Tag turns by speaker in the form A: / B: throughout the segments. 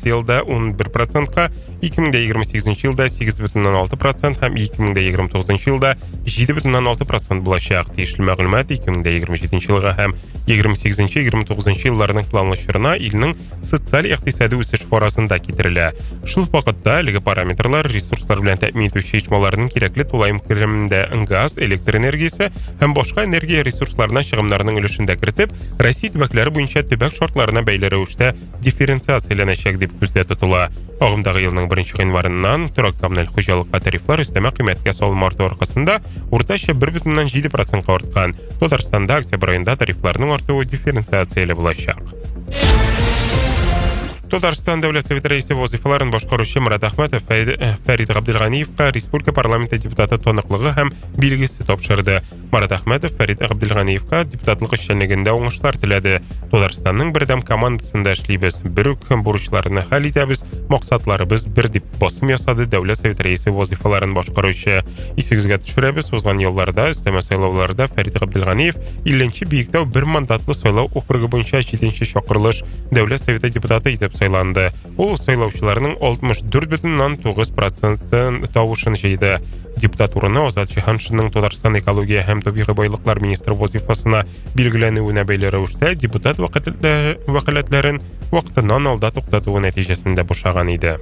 A: келесі елда 11%-қа, 2028 жылда 8,6% һәм 2029 жылда 7,6% болашақ. Тиешлі мәгълүмат 2027 жылға һәм 28-29 жылларның планлашырына илнең социаль-икътисади үсеш форасында китерелә. Шул вакытта әлеге параметрлар ресурслар белән тәэмин итүче ичмаларның кирәкле тулайым күләмендә газ, электр энергиясе һәм башка энергия ресурсларына чыгымнарның өлешендә кертеп, Россия төбәкләре буенча төбәк шартларына бәйле рәвештә дифференциацияләнәчәк дип күздә тотыла. Агымдагы елның 1 январыннан торак коммуналь хуҗалыкка тарифлар өстәмә кыйммәткә салымы арту аркасында уртача 1,7%-ка арткан. Татарстанда октябрь аенда тарифларның артуы дифференциацияле булачак. Татарстан Дәүләт Советы рәисе вазифаларын башкаручы Мурат Әхмәтов Фәрит Габделганиевка республика парламенты депутаты тоныклыгы һәм билгесе тапшырды. Мурат Әхмәтов Фәрит Габделганиевка депутатлык эшчәнлегендә уңышлар теләде. Татарстанның бердәм командасында эшлибез, бер үк бурычларны хәл итәбез, максатларыбыз бер дип басым ясады Дәүләт Советы рәисе вазифаларын башкаручы. Исегезгә төшерәбез, узган елларда өстәмә сайлауларда Фәрит Габделганиев 50-нче биектау бер мандатлы сайлау округы буенча 7-нче чакырылыш Дәүләт Советы депутаты итеп сайланды. Ул сайлаучыларның 64,9% тавышын җыйды. Депутат урыны Азат Шиһаншинның Татарстан экология һәм табигый байлыклар министры вазифасына билгеләнүенә бәйле рәвештә депутат вәкаләтләрен вакытыннан алда туктатуы нәтиҗәсендә бушаган иде.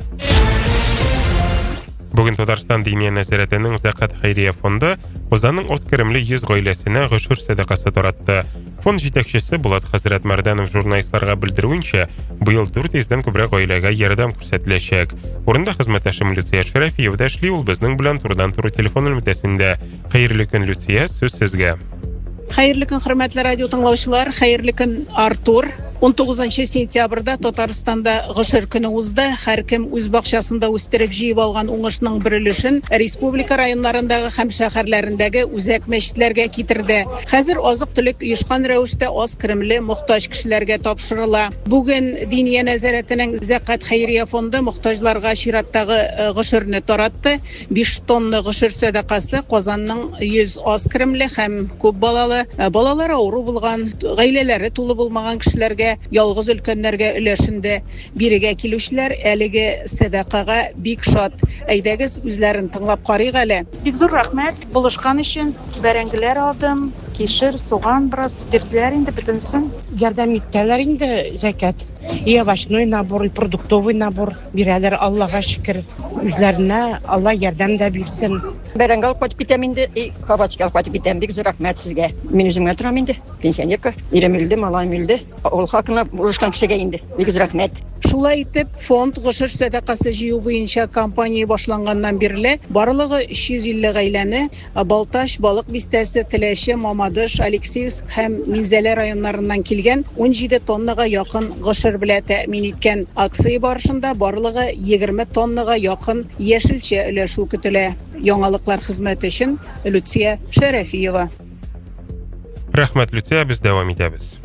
A: Бүген Татарстан Дини нәзарәтенең Зәкат хәйрия фонды Казанның Оскаремле 100 гаиләсенә гышур садакасы таратты. Фонд җитәкчесе Булат Хәзрәт Мәрдәнов журналистларга белдерүенчә, быел 400-дән күбрәк гаиләгә ярдәм күрсәтеләчәк. Урында хезмәттәшем Люция Шәрәфиева да эшли, ул безнең белән турыдан-туры телефон элемтәсендә. Хәерле көн, Люция, сүз сезгә.
B: Хәерле көн, хөрмәтле радио тыңлаучылар, хәерле көн, Артур. 19 сентябрьдә Татарстанда гышыр көне узды. Һәркем үз бакчасында үстереп җыеп алган уңышның бер өлешен республика районнарындагы һәм шәһәрләрендәге үзәк мәчетләргә китерде. Хәзер азык-төлек оешкан рәвештә аз керемле мохтаҗ кешеләргә тапшырыла. Бүген Диния нәзарәтенең Зәкат хәйрия фонды мохтаҗларга чираттагы гышырны таратты. 5 тонна гышыр садакасы Казанның 100 аз керемле һәм күп балалы, балалары авыру булган, гаиләләре тулы булмаган кешеләргә, ялгыз өлкәннәргә өләшендә бирегә килүчеләр әлеге садакага бик шат. Әйдәгез үзләрен тыңлап карыйк әле.
C: Бик зур рәхмәт булышкан өчен. Бәрәңгеләр алдым, кишер, суган брас бирделәр инде бөтенсен.
D: Ярдәм иттеләр инде Зәкат. И овощной набор, и продуктовый набор бирәләр, Аллага шөкер. Үзләренә Алла ярдәм дә бирсен.
E: Бәрәңге алып кайтып китәм инде, кабачка алып кайтып китәм. Бик зур рәхмәт сезгә. Мин үземгә торам инде. Пенсионерка, ирем үлде, малаем үлде. Ул хакына булышкан кешегә инде. Бик зур рәхмәт.
B: Шулай итеп, фонд гышыр садакасы җыю буенча кампания башланганнан бирле барлыгы 350 гаиләне Балташ, Балык бистәсе, Теләче, Мамадыш, Алексеевск һәм Минзәлә районнарыннан килгән 17 тоннага якын гышыр белән тәэмин иткән. Акция барышында барлыгы 20 тоннага якын яшелчә өләшү көтелә. Яңалыклар хезмәте өчен Люция Шәрәфиева.
A: Рәхмәт, Люция, без дәвам итәбез.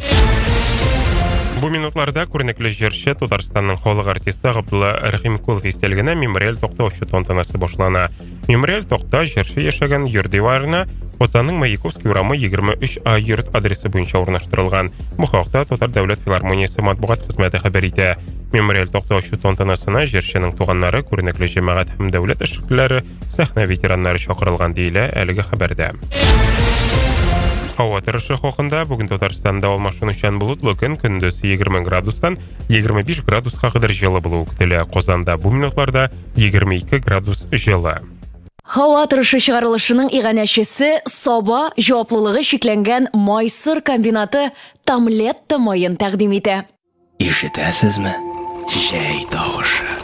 A: Бу минутларда күренекле җырчы Татарстанның халык артисты Габдулла Рәхимкулов истәлегенә мемориаль такта ачу тантанасы башлана. Мемориаль такта җырчы яшәгән йорт диварына Казанның Маяковский урамы 23А йорт адресы буенча урнаштырылган. Бу хакта Татар дәүләт филармониясе матбугат хезмәте хәбәр итә. Мемориаль такта ачу тантанасына җырчының туганнары, күренекле җәмәгать һәм дәүләт эшлеклеләре, сәхнә ветераннары чакырылган диелә әлеге хәбәрдә. Һава торышы хакында бүген Татарстанда алмашынучан болытлы көн, көндез 20 градустан 25 градуска кадәр җылы булуы көтелә. Казанда бу минутларда 22 градус җылы.
F: Һава торышы чыгарылышының иганәчесе Саба җаваплылыгы шикләнгән майсыр комбинаты Тамлетта майын тәкъдим итә.
G: Ишетәсезме? Җәй тавышы.